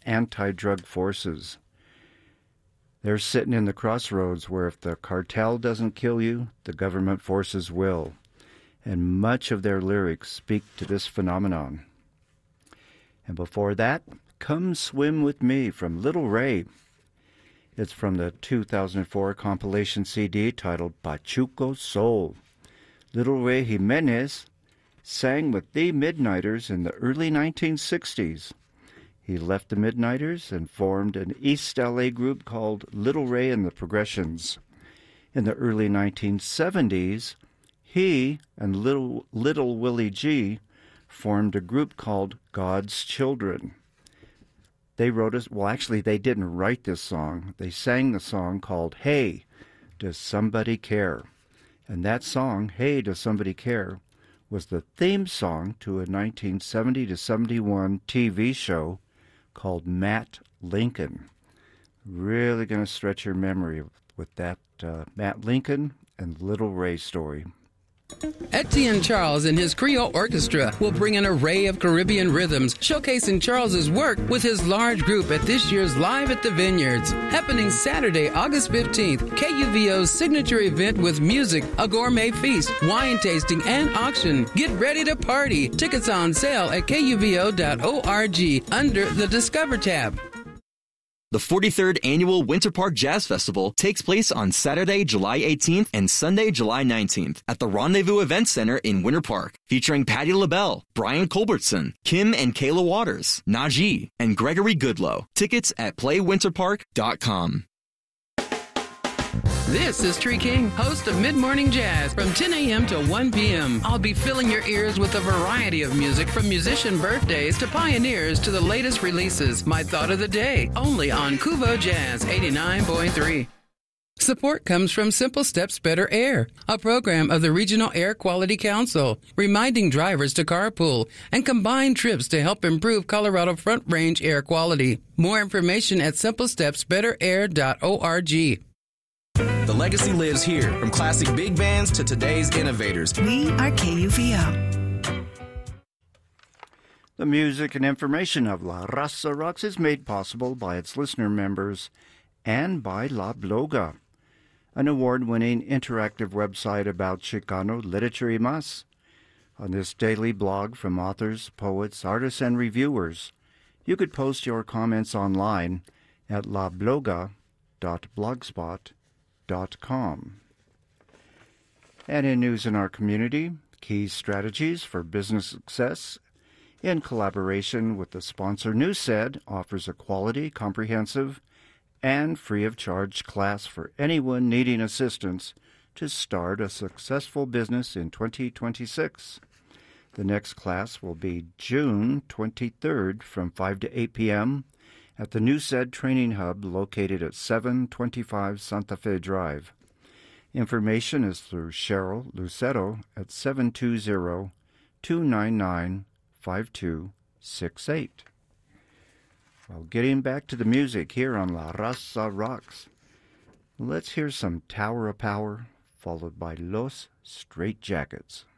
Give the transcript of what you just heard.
anti-drug forces. They're sitting in the crossroads where if the cartel doesn't kill you, the government forces will. And much of their lyrics speak to this phenomenon. And before that, Come Swim With Me from Little Ray. It's from the 2004 compilation CD titled Pachuco Soul. Little Ray Jimenez sang with the Midnighters in the early 1960s. He left the Midnighters and formed an East LA group called Little Ray and the Progressions. In the early 1970s, he and Little Willie G formed a group called God's Children. They wrote us, well, actually, they didn't write this song. They sang the song called Hey, Does Somebody Care? And that song, Hey, Does Somebody Care, was the theme song to a 1970 to 71 TV show called Matt Lincoln. Really going to stretch your memory with that Matt Lincoln and Little Ray story. Etienne Charles and his Creole Orchestra will bring an array of Caribbean rhythms, showcasing Charles's work with his large group at this year's Live at the Vineyards, happening Saturday, August 15th. KUVO's signature event with music, a gourmet feast, wine tasting, and auction. Get ready to party. Tickets on sale at kuvo.org under the Discover tab. The 43rd Annual Winter Park Jazz Festival takes place on Saturday, July 18th and Sunday, July 19th at the Rendezvous Event Center in Winter Park, featuring Patti LaBelle, Brian Culbertson, Kim and Kayla Waters, Najee, and Gregory Goodlow. Tickets at playwinterpark.com. This is Tree King, host of Mid-Morning Jazz from 10 a.m. to 1 p.m. I'll be filling your ears with a variety of music from musician birthdays to pioneers to the latest releases. My thought of the day, only on Kuvo Jazz 89.3. Support comes from Simple Steps Better Air, a program of the Regional Air Quality Council, reminding drivers to carpool and combine trips to help improve Colorado Front Range air quality. More information at simplestepsbetterair.org. The legacy lives here, from classic big bands to today's innovators. We are KUVO. The music and information of La Raza Rocks is made possible by its listener members and by La Bloga, an award-winning interactive website about Chicano literature y más. On this daily blog from authors, poets, artists, and reviewers, you could post your comments online at labloga.blogspot.com. And in news in our community, key strategies for business success, in collaboration with the sponsor NewsSed, offers a quality, comprehensive, and free-of-charge class for anyone needing assistance to start a successful business in 2026. The next class will be June 23rd from 5 to 8 p.m. at the NewsSed Training Hub located at 725 Santa Fe Drive. Information is through Cheryl Lucero at 720-299-5268. Well, getting back to the music here on La Raza Rocks, let's hear some Tower of Power, followed by Los Straight Jackets.